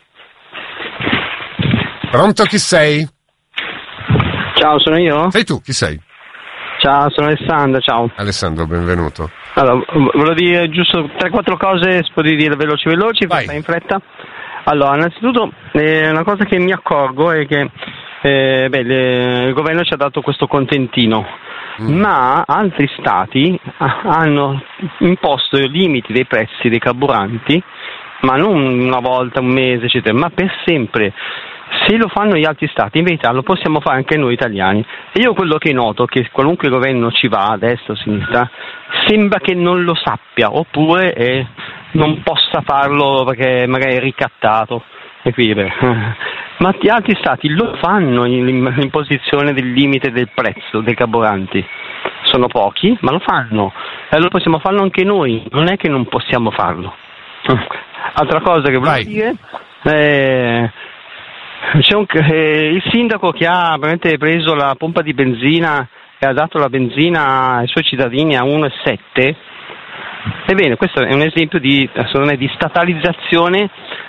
Pronto, chi sei? Ciao, sono io? Sei tu, chi sei? Ciao, sono Alessandro, ciao. Alessandro, benvenuto. Allora, volevo dire giusto tre quattro cose, si può dire veloci veloci, fai in fretta. Allora, innanzitutto, eh, una cosa che mi accorgo è che eh, beh, le, il governo ci ha dato questo contentino, mm. ma altri stati hanno imposto i limiti dei prezzi dei carburanti, ma non una volta, un mese, eccetera, ma per sempre. Se lo fanno gli altri stati, in verità lo possiamo fare anche noi italiani. E io quello che noto, che qualunque governo ci va, a destra o a sinistra, sembra che non lo sappia, oppure eh, non possa farlo perché magari è ricattato. E quindi, beh. Ma gli altri stati lo fanno l'imposizione del limite del prezzo dei carburanti. Sono pochi, ma lo fanno. E allora possiamo farlo anche noi, non è che non possiamo farlo. Altra cosa che volevo dire, eh, c'è un, eh, il sindaco che ha veramente preso la pompa di benzina e ha dato la benzina ai suoi cittadini a uno virgola sette. Ebbene, questo è un esempio di, me, di statalizzazione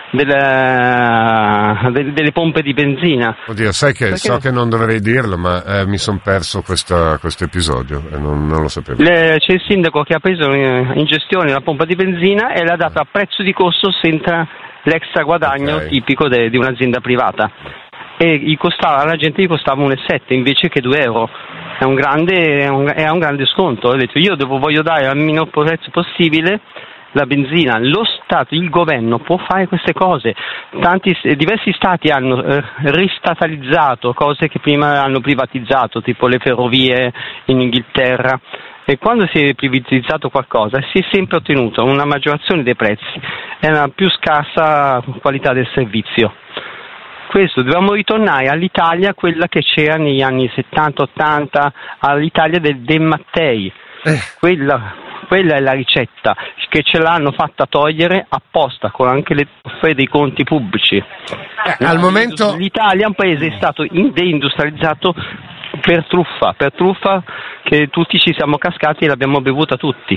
delle, delle, delle pompe di benzina. Oddio, sai che Perché so no? che non dovrei dirlo, ma eh, mi sono perso questo episodio e non, non lo sapevo. Le, c'è il sindaco che ha preso in gestione la pompa di benzina e l'ha data a prezzo di costo senza l'extra guadagno okay. tipico de, di un'azienda privata. E gli costava, alla gente gli costava uno virgola sette invece che due euro. È un grande, è un, è un grande sconto. Ho detto, io devo, voglio dare al minor prezzo possibile la benzina. Lo Stato, il governo può fare queste cose. Tanti, diversi stati hanno eh, ristatalizzato cose che prima hanno privatizzato, tipo le ferrovie in Inghilterra. E quando si è privatizzato qualcosa si è sempre ottenuto una maggiorazione dei prezzi e una più scarsa qualità del servizio. Questo, dobbiamo ritornare all'Italia, quella che c'era negli anni settanta ottanta, all'Italia del De Mattei. Eh. Quella, quella è la ricetta che ce l'hanno fatta togliere apposta con anche le truffe dei conti pubblici. Eh, al momento l'Italia è un paese è stato deindustrializzato per truffa, per truffa che tutti ci siamo cascati e l'abbiamo bevuta tutti.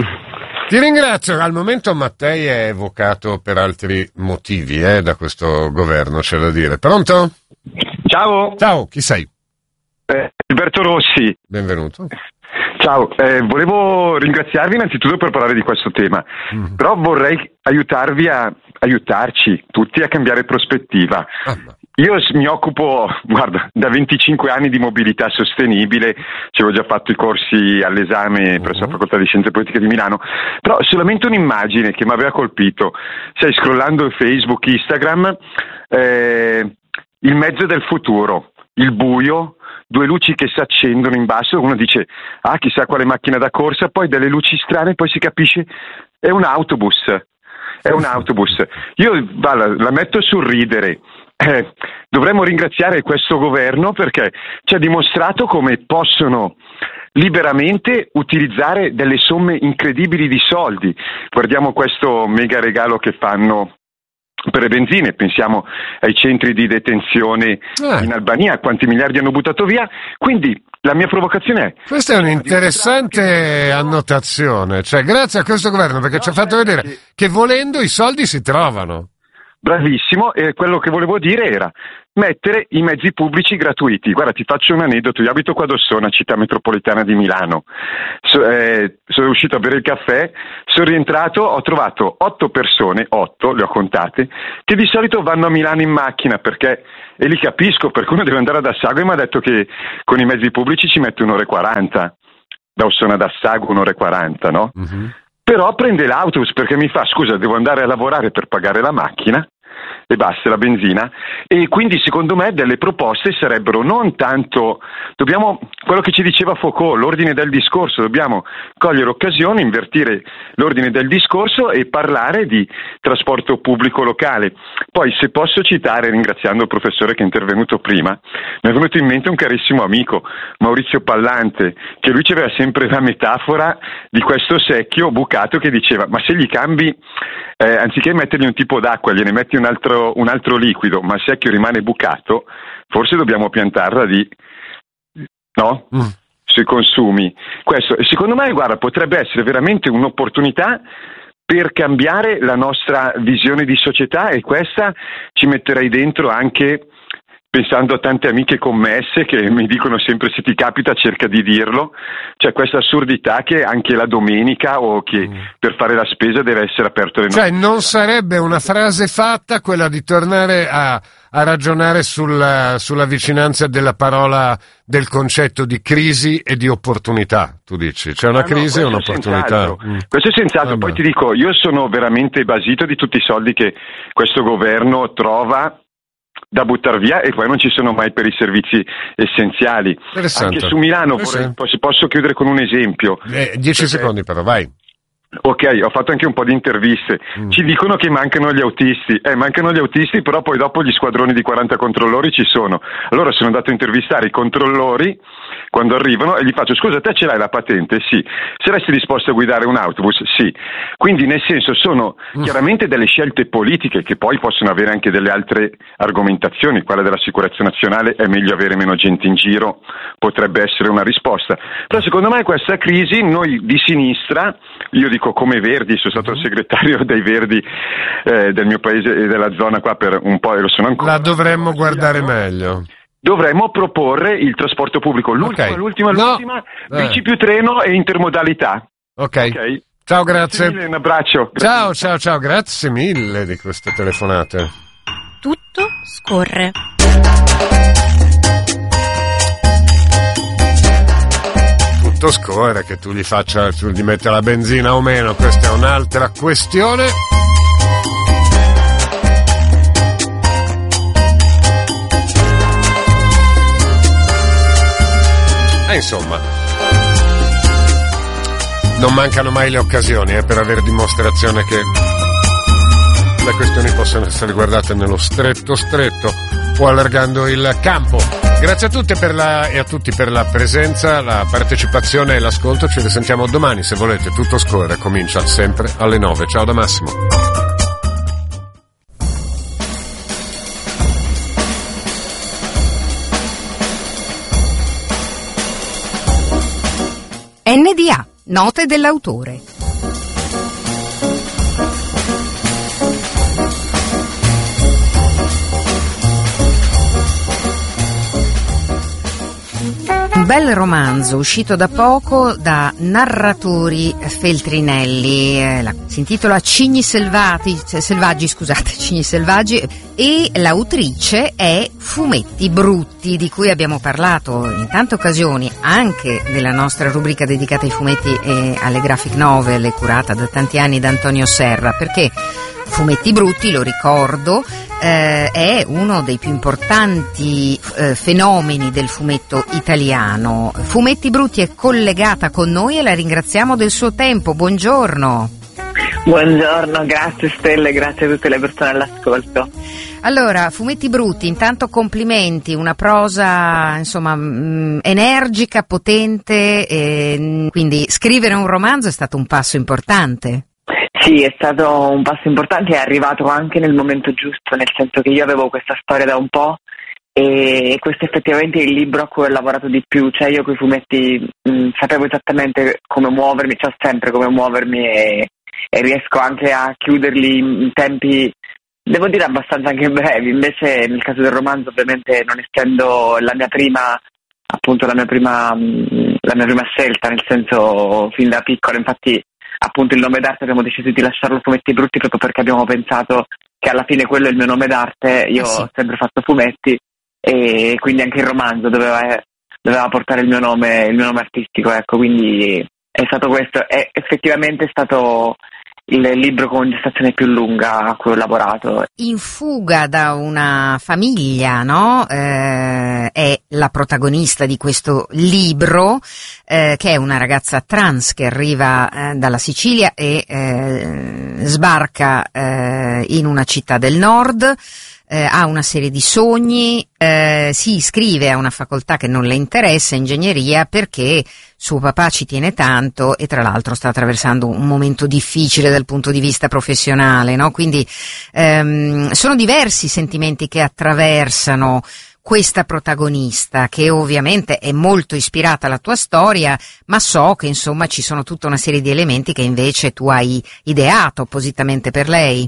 Ti ringrazio, al momento Mattei è evocato per altri motivi eh, da questo governo, c'è da dire. Pronto? Ciao. Ciao, chi sei? Eh, Alberto Rossi. Benvenuto. Ciao, eh, volevo ringraziarvi innanzitutto per parlare di questo tema, mm. però vorrei aiutarvi a aiutarci tutti a cambiare prospettiva. Ah, Io mi occupo, guarda, da venticinque anni di mobilità sostenibile, ci avevo già fatto i corsi all'esame presso uh-huh. la Facoltà di Scienze Politiche di Milano, però solamente un'immagine che mi aveva colpito, sai, scrollando Facebook, Instagram, eh, il mezzo del futuro, il buio, due luci che si accendono in basso, uno dice, ah, chissà quale macchina da corsa, poi delle luci strane, poi si capisce, è un autobus, è un autobus. Io va, la metto sul ridere. Eh, dovremmo ringraziare questo governo perché ci ha dimostrato come possono liberamente utilizzare delle somme incredibili di soldi. Guardiamo questo mega regalo che fanno per le benzine, pensiamo ai centri di detenzione eh. in Albania, quanti miliardi hanno buttato via. Quindi la mia provocazione è... Questa è un'interessante annotazione, cioè grazie a questo governo, perché no, ci ha fatto vedere che... che volendo i soldi si trovano. Bravissimo, e quello che volevo dire era mettere i mezzi pubblici gratuiti. Guarda, ti faccio un aneddoto, io abito qua a Dossona, città metropolitana di Milano, so, eh, sono uscito a bere il caffè, sono rientrato, ho trovato otto persone, otto, le ho contate, che di solito vanno a Milano in macchina, perché, e li capisco, perché uno deve andare ad Assago e mi ha detto che con i mezzi pubblici ci mette un'ora e quaranta, da Ossona ad Assago un'ora e quaranta, no? Mm-hmm. Però prende l'autobus perché mi fa, scusa, devo andare a lavorare per pagare la macchina, e basta, la benzina. E quindi secondo me delle proposte sarebbero non tanto, dobbiamo, quello che ci diceva Foucault, l'ordine del discorso, dobbiamo cogliere occasione, invertire l'ordine del discorso e parlare di trasporto pubblico locale. Poi, se posso citare, ringraziando il professore che è intervenuto prima, mi è venuto in mente un carissimo amico, Maurizio Pallante, che lui aveva sempre la metafora di questo secchio bucato che diceva, ma se gli cambi, eh, anziché mettergli un tipo d'acqua, gliene metti un altro, un altro liquido, ma il secchio rimane bucato, forse dobbiamo piantarla di, no? Mm. Sui consumi. Questo, secondo me, guarda, potrebbe essere veramente un'opportunità per cambiare la nostra visione di società, e questa ci metterei dentro anche pensando a tante amiche commesse che mi dicono sempre se ti capita cerca di dirlo, c'è questa assurdità che anche la domenica o che mm. per fare la spesa deve essere aperto le Cioè non sarebbe una frase fatta quella di tornare a, a ragionare sulla, sulla vicinanza della parola, del concetto di crisi e di opportunità, tu dici, c'è una ah, crisi no, e un'opportunità. Mm. Questo è senz'altro, ah, poi ti dico, io sono veramente basito di tutti i soldi che questo governo trova da buttare via, e poi non ci sono mai per i servizi essenziali. Anche su Milano, vorrei, se posso chiudere con un esempio. Eh, dieci perché... secondi però, vai. Ok, ho fatto anche un po' di interviste. Mm. Ci dicono che mancano gli autisti. Eh, mancano gli autisti, però poi dopo gli squadroni di quaranta controllori ci sono. Allora sono andato a intervistare i controllori quando arrivano e gli faccio, scusa, te ce l'hai la patente? Sì. Saresti disposto a guidare un autobus? Sì. Quindi nel senso sono mm. chiaramente delle scelte politiche che poi possono avere anche delle altre argomentazioni. Quella della sicurezza nazionale, è meglio avere meno gente in giro, potrebbe essere una risposta. Però secondo me questa crisi, noi di sinistra, io dico come Verdi, sono stato il segretario dei Verdi eh, del mio paese e della zona qua per un po' e lo sono ancora. La dovremmo guardare meglio. Dovremmo proporre il trasporto pubblico, l'ultima, okay. l'ultima, no. l'ultima, eh. bici più treno e intermodalità. Ok. okay. Ciao, grazie. Grazie mille, un abbraccio. Grazie. Ciao, ciao, ciao, grazie mille di queste telefonate. Tutto scorre. Tutto scorre, che tu gli faccia, tu gli metta la benzina o meno, questa è un'altra questione. E insomma, non mancano mai le occasioni eh, per avere dimostrazione che le questioni possono essere guardate nello stretto stretto o allargando il campo. Grazie a tutte per la, e a tutti per la presenza, la partecipazione e l'ascolto. Ci risentiamo domani, se volete. Tutto scorre, comincia sempre alle nove. Ciao da Massimo. N D A, note dell'autore. Un bel romanzo uscito da poco da Narratori Feltrinelli, eh, la, si intitola Cigni Selvati, Selvaggi, scusate, Cigni Selvaggi, e l'autrice è Fumetti Brutti, di cui abbiamo parlato in tante occasioni, anche nella nostra rubrica dedicata ai fumetti e alle graphic novel, curata da tanti anni da Antonio Serra, perché Fumetti Brutti, lo ricordo, eh, è uno dei più importanti eh, fenomeni del fumetto italiano. Fumetti Brutti è collegata con noi e la ringraziamo del suo tempo. Buongiorno. Buongiorno, grazie Stelle, grazie a tutte le persone all'ascolto. Allora, Fumetti Brutti, intanto complimenti, una prosa insomma mh, energica, potente, e, quindi scrivere un romanzo è stato un passo importante. Sì, è stato un passo importante e è arrivato anche nel momento giusto, nel senso che io avevo questa storia da un po' e questo effettivamente è il libro a cui ho lavorato di più, cioè io con i fumetti mh, sapevo esattamente come muovermi, so sempre come muovermi e, e riesco anche a chiuderli in tempi, devo dire, abbastanza anche brevi. Invece nel caso del romanzo, ovviamente, non essendo la mia prima, appunto la mia prima la mia prima scelta, nel senso fin da piccola, infatti appunto il nome d'arte abbiamo deciso di lasciarlo Fumetti Brutti proprio perché abbiamo pensato che alla fine quello è il mio nome d'arte, io ah, sì. ho sempre fatto fumetti e quindi anche il romanzo doveva, doveva portare il mio nome, il mio nome artistico, ecco, quindi è stato questo, è effettivamente è stato il libro con gestazione più lunga a cui ho lavorato. In fuga da una famiglia, no? Eh, è la protagonista di questo libro, eh, che è una ragazza trans che arriva eh, dalla Sicilia e eh, sbarca eh, in una città del nord. Eh, ha una serie di sogni, eh, si iscrive a una facoltà che non le interessa, ingegneria, perché suo papà ci tiene tanto e tra l'altro sta attraversando un momento difficile dal punto di vista professionale, no? Quindi ehm, sono diversi i sentimenti che attraversano questa protagonista, che ovviamente è molto ispirata alla tua storia, ma so che insomma ci sono tutta una serie di elementi che invece tu hai ideato appositamente per lei.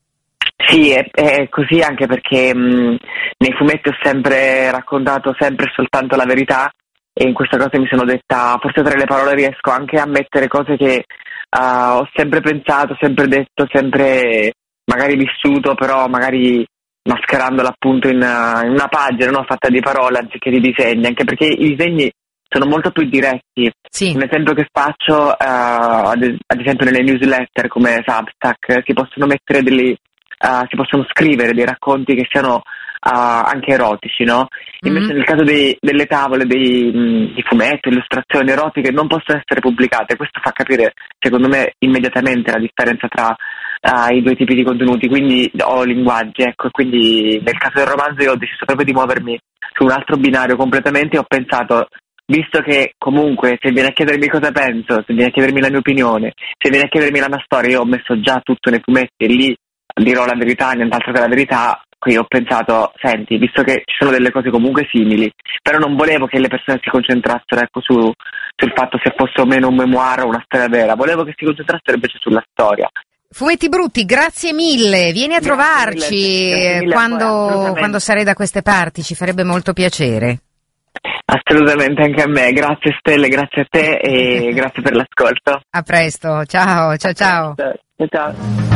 Sì, è, è così, anche perché mh, nei fumetti ho sempre raccontato sempre soltanto la verità e in questa cosa mi sono detta, forse tra le parole riesco anche a mettere cose che uh, ho sempre pensato, sempre detto, sempre magari vissuto, però magari mascherandola appunto in, uh, in una pagina, no, fatta di parole anziché di disegni, anche perché i disegni sono molto più diretti. Sì. Un esempio che faccio, uh, ad, ad esempio nelle newsletter come Substack, si possono mettere delle Uh, si possono scrivere dei racconti che siano uh, anche erotici, no? Invece mm-hmm. nel caso dei, delle tavole, dei, mh, di fumetti, illustrazioni erotiche non possono essere pubblicate. Questo fa capire, secondo me, immediatamente la differenza tra uh, i due tipi di contenuti, quindi o linguaggi, ecco. E quindi nel caso del romanzo io ho deciso proprio di muovermi su un altro binario completamente e ho pensato, visto che comunque se viene a chiedermi cosa penso, se viene a chiedermi la mia opinione, se viene a chiedermi la mia storia, io ho messo già tutto nei fumetti e lì dirò la verità, nient'altro che la verità. Qui ho pensato, senti, visto che ci sono delle cose comunque simili, però non volevo che le persone si concentrassero, ecco, su, sul fatto se fosse o meno un memoir o una storia vera, volevo che si concentrassero invece sulla storia. Fumetti Brutti, grazie mille, vieni a Grazie trovarci mille, grazie mille quando, quando sarai da queste parti, ci farebbe molto piacere. Assolutamente, anche a me, grazie Stelle, grazie a te e grazie per l'ascolto. A presto, ciao, ciao ciao. Ciao, ciao.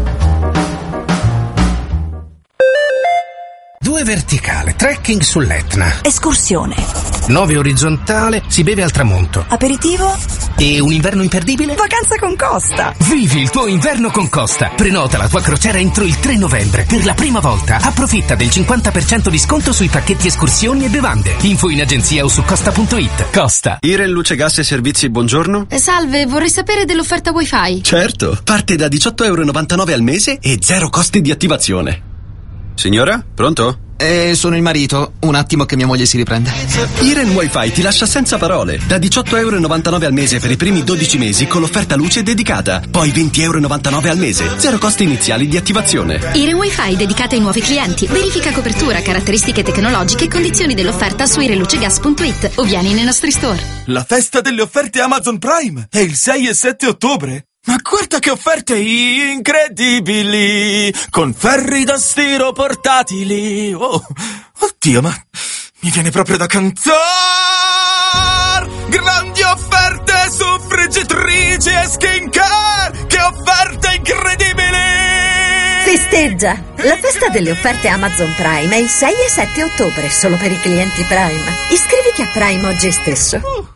Due verticale, trekking sull'Etna. Escursione. Nove orizzontale, si beve al tramonto. Aperitivo. E un inverno imperdibile? Vacanza con Costa. Vivi il tuo inverno con Costa. Prenota la tua crociera entro il tre novembre. Per la prima volta approfitta del cinquanta per cento di sconto sui pacchetti escursioni e bevande. Info in agenzia o su costa punto it. Costa. Iren Luce Gas e Servizi, buongiorno. Eh, salve, vorrei sapere dell'offerta wifi. Certo, parte da diciotto euro e novantanove al mese e zero costi di attivazione. Signora, pronto? Eh, sono il marito. Un attimo che mia moglie si riprende. Iren Wi-Fi ti lascia senza parole. Da diciotto euro e novantanove al mese per i primi dodici mesi con l'offerta luce dedicata. Poi venti euro e novantanove al mese. Zero costi iniziali di attivazione. Iren Wi-Fi dedicata ai nuovi clienti. Verifica copertura, caratteristiche tecnologiche e condizioni dell'offerta su irenlucegas punto it o vieni nei nostri store. La festa delle offerte Amazon Prime è il sei e sette ottobre. Ma guarda che offerte incredibili! Con ferri da stiro portatili! Oh, oddio, ma mi viene proprio da cantare! Grandi offerte su friggitrici e skincare! Che offerte incredibili! Festeggia! La festa delle offerte Amazon Prime è il sei e sette ottobre, solo per i clienti Prime. Iscriviti a Prime oggi stesso.